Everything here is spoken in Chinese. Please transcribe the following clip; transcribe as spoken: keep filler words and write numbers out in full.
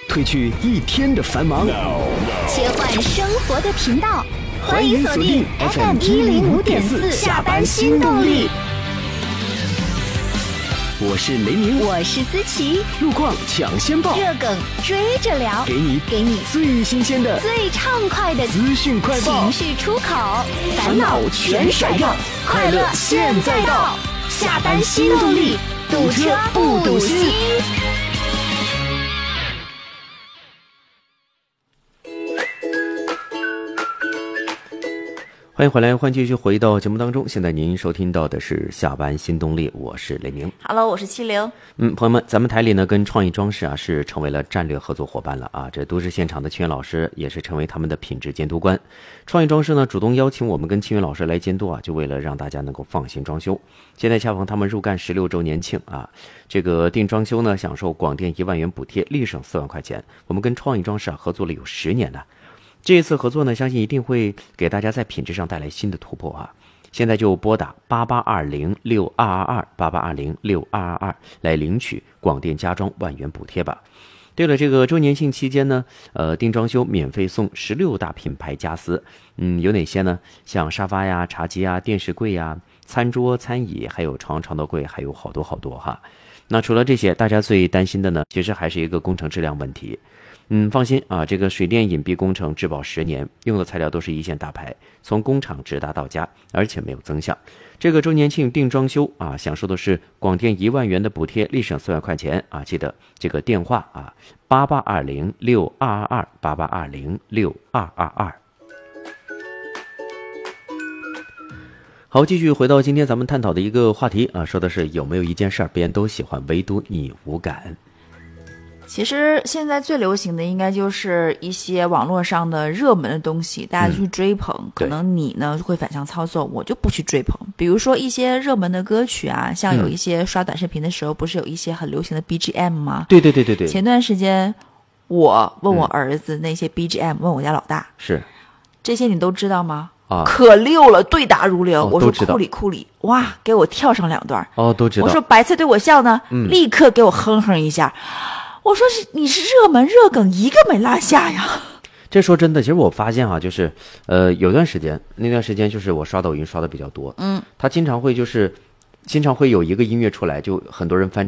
褪去一天的繁忙， 切换生活的频道，欢迎锁定 F M 一零五点四下班新动力。 我是雷鸣， 我是思琪， 路况抢先报， 热梗追着聊， 给你给你最新鲜的、 最畅快的资讯快报， 情绪出口，烦恼全甩掉，快乐现在到，下班新动力，堵车不堵心。 欢迎回来，欢迎继续回到节目当中。现在您收听到的是下班新动力，我是雷鸣。 Hello， 我是七零。 嗯，朋友们，咱们台里呢跟创意装饰啊是成为了战略合作伙伴了啊。这都市现场的清源老师也是成为他们的品质监督官。创意装饰呢主动邀请我们跟清源老师来监督啊，就为了让大家能够放心装修。现在恰逢他们入干十六周年庆啊，这个定装修呢享受广电一万元补贴，立省四万块钱。我们跟创意装饰啊合作了有十年了。这一次合作呢，相信一定会给大家在品质上带来新的突破啊！现在就拨打八八二零六二二二八八二零六二二二来领取广电家装万元补贴吧。对了，这个周年庆期间呢，呃，定装修免费送十六大品牌家私，嗯，有哪些呢？像沙发呀、茶几呀、电视柜呀、餐桌、餐椅，还有床、床头柜，还有好多好多哈。那除了这些，大家最担心的呢，其实还是一个工程质量问题。嗯，放心啊，这个水电隐蔽工程质保十年，用的材料都是一线大牌，从工厂直达到家，而且没有增项。这个周年庆定装修啊，享受的是广电一万元的补贴，立省四万块钱啊！记得这个电话啊，八八二零六二二二八八二零六二二二。好，继续回到今天咱们探讨的一个话题啊，说的是有没有一件事儿别人都喜欢，唯独你无感。 其实现在最流行的应该就是一些网络上的热门的东西，大家去追捧、嗯、可能你呢会反向操作，我就不去追捧。比如说一些热门的歌曲啊，像有一些刷短视频的时候、嗯、不是有一些很流行的 B G M 吗？ 对对对对对。 前段时间我问我儿子那些 B G M、嗯、问我家老大， 是这些你都知道吗？ 啊， 可溜了，对答如流、哦、我说库里库里，哇，给我跳上两段。 哦，都知道。 我说白菜对我笑呢、嗯、立刻给我哼哼一下。我说是你是热门热梗一个没落下呀。 这说真的，其实我发现哈、啊，就是呃有段时间，那段时间就是我刷抖音刷的比较多，嗯，他经常会就是经常会有一个音乐出来，就很多人翻